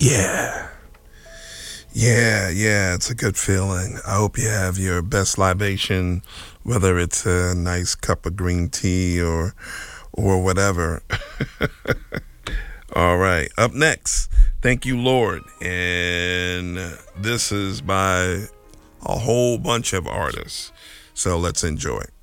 Yeah. Yeah, it's a good feeling. I hope you have your best libation, whether it's a nice cup of green tea or whatever. All right, up next, Thank You, Lord. And this is by a whole bunch of artists. So let's enjoy.